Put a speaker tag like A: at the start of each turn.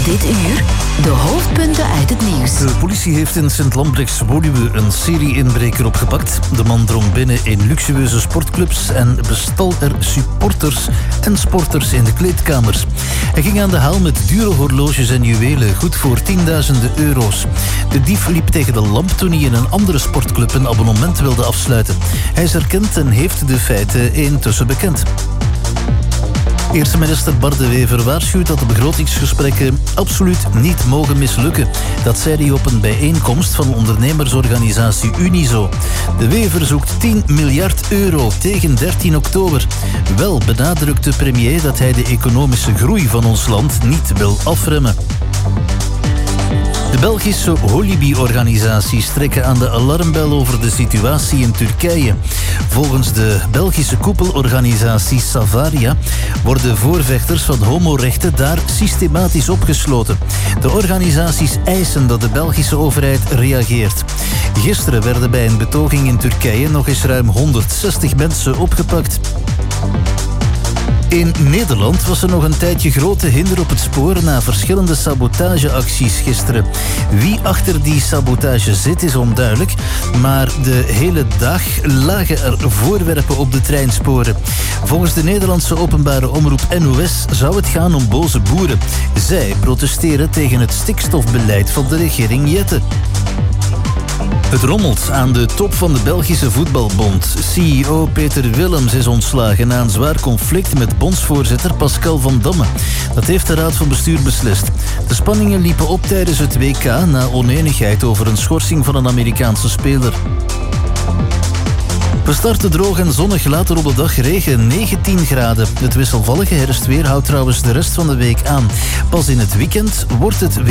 A: Dit uur de hoofdpunten uit het nieuws.
B: De politie heeft in Sint-Lambrechts-Woluwe een serie-inbreker opgepakt. De man drong binnen in luxueuze sportclubs en bestal er supporters en sporters in de kleedkamers. Hij ging aan de haal met dure horloges en juwelen, goed voor tienduizenden euro's. De dief liep tegen de lamp toen hij in een andere sportclub een abonnement wilde afsluiten. Hij is erkend en heeft de feiten intussen bekend. Eerste minister Bart De Wever waarschuwt dat de begrotingsgesprekken absoluut niet mogen mislukken. Dat zei hij op een bijeenkomst van ondernemersorganisatie Unizo. De Wever zoekt 10 miljard euro tegen 13 oktober. Wel benadrukt de premier dat hij de economische groei van ons land niet wil afremmen. De Belgische Holibi-organisaties trekken aan de alarmbel over de situatie in Turkije. Volgens de Belgische koepelorganisatie Savaria worden voorvechters van homorechten daar systematisch opgesloten. De organisaties eisen dat de Belgische overheid reageert. Gisteren werden bij een betoging in Turkije nog eens ruim 160 mensen opgepakt. In Nederland was er nog een tijdje grote hinder op het spoor na verschillende sabotageacties gisteren. Wie achter die sabotage zit is onduidelijk, maar de hele dag lagen er voorwerpen op de treinsporen. Volgens de Nederlandse openbare omroep NOS zou het gaan om boze boeren. Zij protesteren tegen het stikstofbeleid van de regering Jette. Het rommelt aan de top van de Belgische voetbalbond. CEO Peter Willems is ontslagen na een zwaar conflict met bondsvoorzitter Pascal van Damme. Dat heeft de raad van bestuur beslist. De spanningen liepen op tijdens het WK na onenigheid over een schorsing van een Amerikaanse speler. We starten droog en zonnig, later op de dag regen, 19 graden. Het wisselvallige herfstweer houdt trouwens de rest van de week aan. Pas in het weekend wordt het